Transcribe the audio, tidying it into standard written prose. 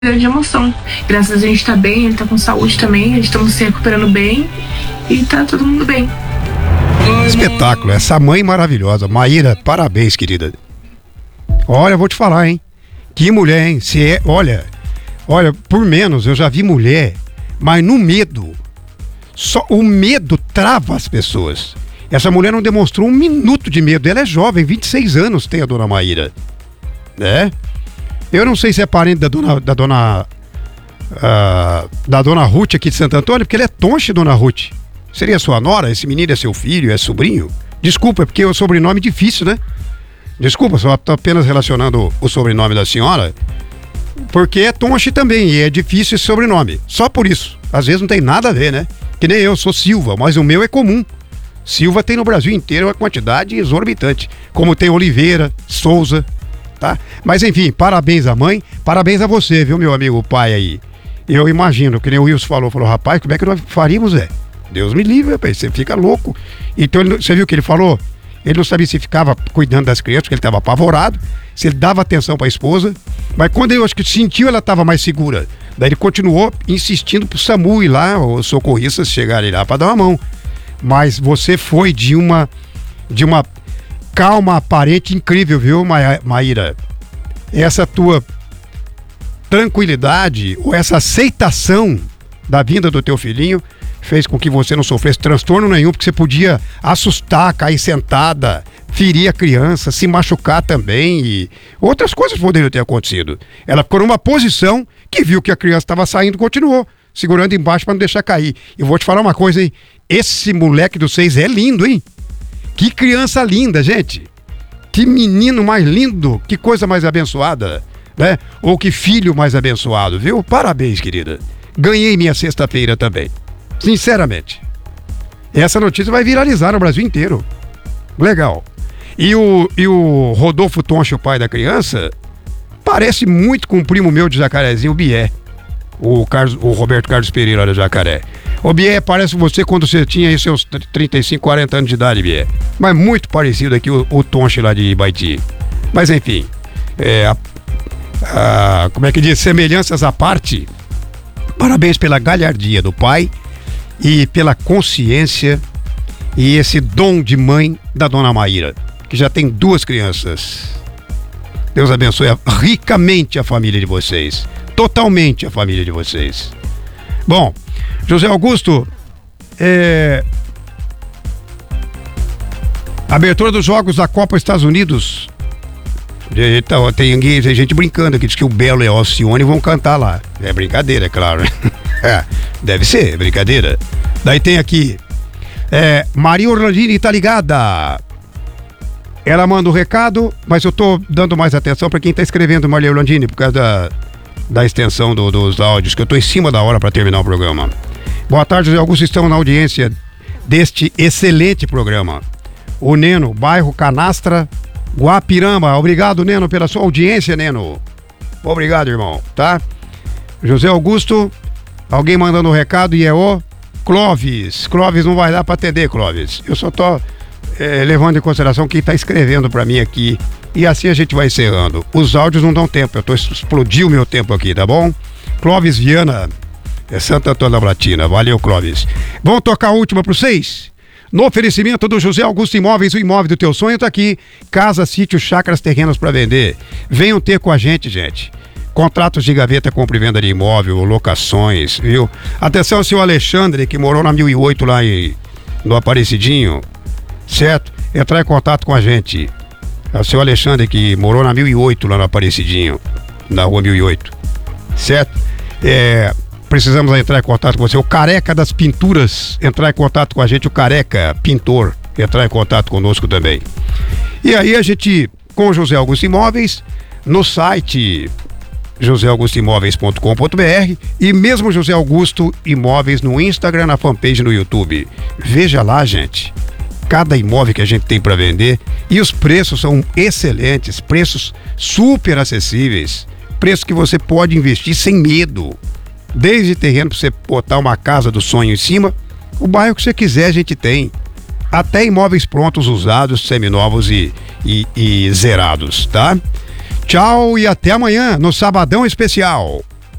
grande emoção. Graças a Deus a gente tá bem, ele tá com saúde também, a gente estamos se recuperando bem e tá todo mundo bem. Espetáculo, essa mãe maravilhosa. Maíra, parabéns, querida. Olha, eu vou te falar, hein? Que mulher, hein? Olha, por menos eu já vi mulher, mas no medo. Só o medo trava as pessoas. Essa mulher não demonstrou um minuto de medo. Ela é jovem, 26 anos tem a dona Maíra. Né? Eu não sei se é parente da dona Ruth aqui de Santo Antônio, porque ele é tonche, dona Ruth. Seria sua nora? Esse menino é seu filho? É sobrinho? Desculpa, é porque o sobrenome é difícil, né? Desculpa, só estou apenas relacionando o sobrenome da senhora, porque é tonche também, e é difícil esse sobrenome. Só por isso. Às vezes não tem nada a ver, né? Que nem eu, sou Silva, mas o meu é comum. Silva tem no Brasil inteiro uma quantidade exorbitante, como tem Oliveira, Souza, tá? Mas enfim, parabéns à mãe, parabéns a você, viu, meu amigo pai aí. Eu imagino, que nem o Wilson falou, rapaz, como é que nós faríamos, Deus me livre, rapaz, você fica louco. Então, você viu o que ele falou? Ele não sabia se ficava cuidando das crianças, porque ele estava apavorado, se ele dava atenção para a esposa, mas quando eu acho que sentiu, ela estava mais segura. Daí ele continuou insistindo pro SAMU ir lá, os socorristas chegarem lá para dar uma mão. Mas você foi de uma calma aparente incrível, viu, Maíra? Essa tua tranquilidade, ou essa aceitação da vinda do teu filhinho, fez com que você não sofresse transtorno nenhum, porque você podia assustar, cair sentada, ferir a criança, se machucar também, e outras coisas poderiam ter acontecido. Ela ficou numa posição que viu que a criança estava saindo, continuou segurando embaixo para não deixar cair. Eu vou te falar uma coisa, hein? Esse moleque dos 6 é lindo, hein? Que criança linda, gente. Que menino mais lindo, que coisa mais abençoada, né? Ou que filho mais abençoado, viu? Parabéns, querida. Ganhei minha sexta-feira também. Sinceramente. Essa notícia vai viralizar no Brasil inteiro. Legal. E o Rodolfo Tonche, o pai da criança, parece muito com o primo meu de Jacarezinho, o Bié. O Roberto Carlos Pereira de Jacaré. O Bié parece você quando você tinha aí seus 35, 40 anos de idade, Bié. Mas muito parecido aqui o Tonche lá de Ibaiti. Mas enfim, como é que diz? Semelhanças à parte. Parabéns pela galhardia do pai e pela consciência e esse dom de mãe da dona Maíra, que já tem 2 crianças. Deus abençoe ricamente a família de vocês. Totalmente a família de vocês. Bom, José Augusto, abertura dos jogos da Copa Estados Unidos. Tem gente brincando aqui, diz que o Belo e a Alcione vão cantar lá. É brincadeira, é claro. Deve ser, é brincadeira. Daí tem aqui, Maria Orlandini tá ligada. Ela manda um recado, mas eu tô dando mais atenção para quem tá escrevendo, Maria Orlandini, por causa da extensão dos áudios, que eu tô em cima da hora para terminar o programa. Boa tarde, José Augusto, estamos na audiência deste excelente programa. O Neno, bairro Canastra, Guapirama. Obrigado, Neno, pela sua audiência, Neno. Obrigado, irmão, tá? José Augusto, alguém mandando um recado e é o Clóvis. Clóvis não vai dar pra atender, Clóvis. Eu só tô levando em consideração quem tá escrevendo pra mim aqui. E assim a gente vai encerrando. Os áudios não dão tempo, eu tô explodindo o meu tempo aqui, tá bom? Clóvis Viana, Santo Antônio da Platina. Valeu, Clóvis. Vamos tocar a última pro 6? No oferecimento do José Augusto Imóveis, o imóvel do teu sonho tá aqui. Casa, sítio, chácaras, terrenos para vender. Venham ter com a gente, gente. Contratos de gaveta, compra e venda de imóvel, locações, viu? Atenção, seu Alexandre, que morou na 1008 lá no Aparecidinho, certo? Entrar em contato com a gente. É o seu Alexandre, que morou na 1008 lá no Aparecidinho, na rua 1008, certo? Precisamos entrar em contato com você. O Careca das Pinturas, entrar em contato com a gente. O Careca Pintor, entrar em contato conosco também. E aí a gente, com o José Augusto Imóveis, no site joseaugustoimóveis.com.br e mesmo José Augusto Imóveis no Instagram, na fanpage no YouTube. Veja lá, gente, cada imóvel que a gente tem para vender e os preços são excelentes, preços super acessíveis, preços que você pode investir sem medo. Desde terreno para você botar uma casa do sonho em cima, o bairro que você quiser a gente tem. Até imóveis prontos, usados, seminovos e zerados, tá? Tchau e até amanhã no Sabadão Especial.